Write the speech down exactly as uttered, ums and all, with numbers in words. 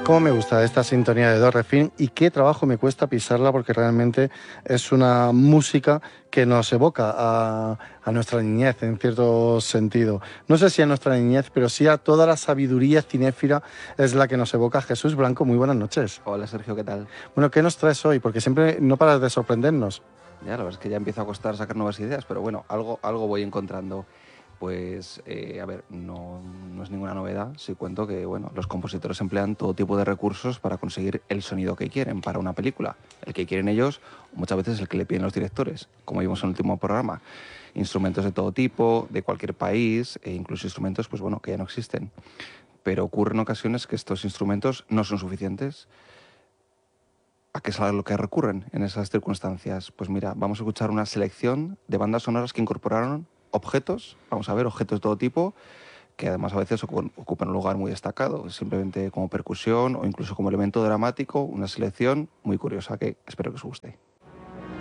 Cómo me gusta esta sintonía de Do Re Fin y qué trabajo me cuesta pisarla porque realmente es una música que nos evoca a, a nuestra niñez en cierto sentido. No sé si a nuestra niñez, pero sí a toda la sabiduría cinéfila es la que nos evoca. Jesús Blanco, muy buenas noches. Hola Sergio, ¿qué tal? Bueno, ¿qué nos traes hoy? Porque siempre no paras de sorprendernos. Ya, la verdad es que ya empiezo a costar sacar nuevas ideas, pero bueno, algo, algo voy encontrando. Pues, eh, a ver, no, no es ninguna novedad si cuento que, bueno, los compositores emplean todo tipo de recursos para conseguir el sonido que quieren para una película. El que quieren ellos, muchas veces el que le piden los directores, como vimos en el último programa. Instrumentos de todo tipo, de cualquier país, e incluso instrumentos, pues bueno, que ya no existen. Pero ocurre en ocasiones que estos instrumentos no son suficientes. ¿A qué es a lo que recurren en esas circunstancias? Pues mira, vamos a escuchar una selección de bandas sonoras que incorporaron objetos, vamos a ver, objetos de todo tipo, que además a veces ocupan, ocupan un lugar muy destacado, simplemente como percusión o incluso como elemento dramático, una selección muy curiosa que espero que os guste.